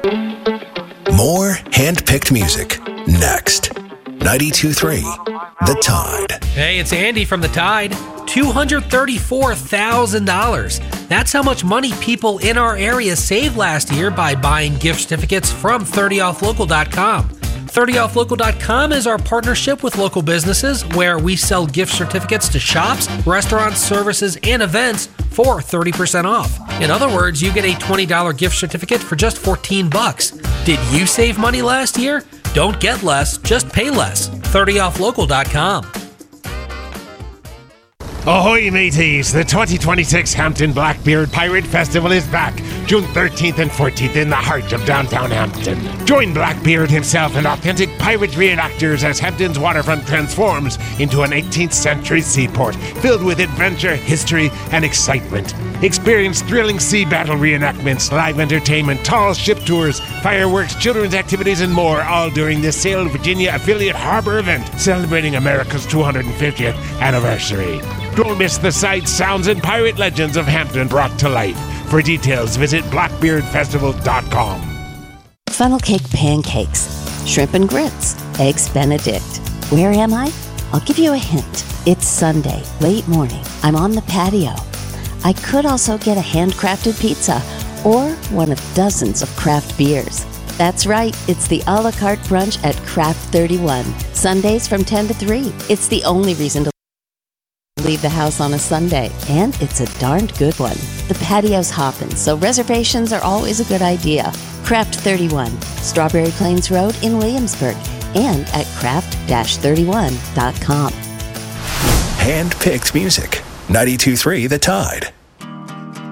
More hand-picked music next. 92.3 The Tide. Hey, it's Andy from The Tide. $234,000. That's how much money people in our area saved last year by buying gift certificates from 30offlocal.com. 30offlocal.com is our partnership with local businesses where we sell gift certificates to shops, restaurants, services, and events for 30% off. In other words, you get a $20 gift certificate for just $14. Did you save money last year? Don't get less, just pay less. 30offlocal.com. Ahoy, mateys! The 2026 Hampton Blackbeard Pirate Festival is back, June 13th and 14th in the heart of downtown Hampton. Join Blackbeard himself and authentic pirate reenactors as Hampton's waterfront transforms into an 18th century seaport filled with adventure, history, and excitement. Experience thrilling sea battle reenactments, live entertainment, tall ship tours, fireworks, children's activities, and more, all during the Sail Virginia Affiliate Harbor event celebrating America's 250th anniversary. Don't miss the sights, sounds, and pirate legends of Hampton brought to life. For details, visit blackbeardfestival.com. Funnel cake pancakes, shrimp and grits, eggs Benedict. Where am I? I'll give you a hint. It's Sunday, late morning. I'm on the patio. I could also get a handcrafted pizza or one of dozens of craft beers. That's right, it's the a la carte brunch at Craft 31. Sundays from 10 to 3. It's the only reason to leave the house on a Sunday, and it's a darned good one. The patio's hopping, so reservations are always a good idea. Craft 31, Strawberry Plains Road in Williamsburg, and at craft-31.com. Hand-picked music. 92.3 The Tide.